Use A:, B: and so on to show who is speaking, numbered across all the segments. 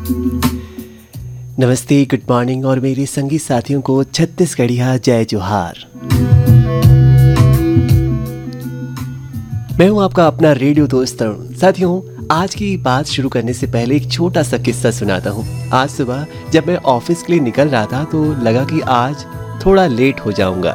A: नमस्ते, good morning और मेरे संगी साथियों को छत्तीसगढ़िया जय जोहार। मैं हूं आपका अपना रेडियो दोस्त तरुण। साथियों, आज की बात शुरू करने से पहले एक छोटा सा किस्सा सुनाता हूं। आज सुबह जब मैं ऑफिस के लिए निकल रहा था तो लगा कि आज थोड़ा लेट हो जाऊंगा।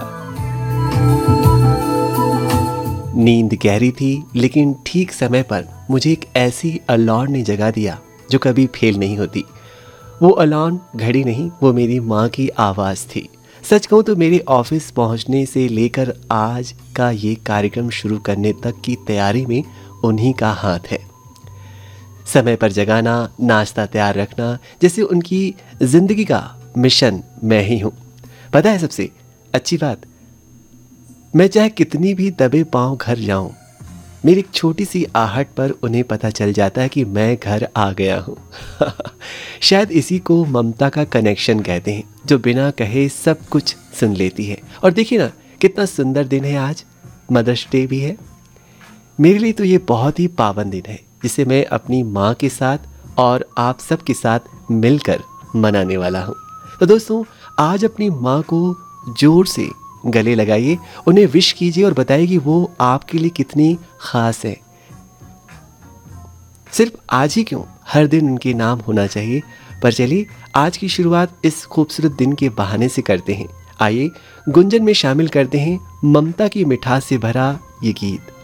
A: नींद गहरी थी, लेकिन ठीक समय पर मुझे एक ऐसी अलार्म ने जगा दिया जो कभी फेल नहीं होती। वो अलार्म घड़ी नहीं, वो मेरी माँ की आवाज़ थी। सच कहूँ तो मेरे ऑफिस पहुँचने से लेकर आज का ये कार्यक्रम शुरू करने तक की तैयारी में उन्हीं का हाथ है। समय पर जगाना, नाश्ता तैयार रखना, जैसे उनकी ज़िंदगी का मिशन मैं ही हूँ। पता है सबसे अच्छी बात, मैं चाहे कितनी भी दबे पाँव घर जाऊँ, मेरी एक छोटी सी आहट पर उन्हें पता चल जाता है कि मैं घर आ गया हूँ। शायद इसी को ममता का कनेक्शन कहते हैं, जो बिना कहे सब कुछ सुन लेती है। और देखिए ना, कितना सुंदर दिन है आज, मदर्स डे भी है। मेरे लिए तो ये बहुत ही पावन दिन है, जिसे मैं अपनी माँ के साथ और आप सब के साथ मिलकर मनाने वाला हूँ। तो दोस्तों, आज अपनी माँ को जोर से गले लगाइए, उन्हें विश कीजिए और बताइए कि वो आपके लिए कितनी खास है। सिर्फ आज ही क्यों, हर दिन उनके नाम होना चाहिए। पर चलिए, आज की शुरुआत इस खूबसूरत दिन के बहाने से करते हैं। आइए गुंजन में शामिल करते हैं ममता की मिठास से भरा ये गीत।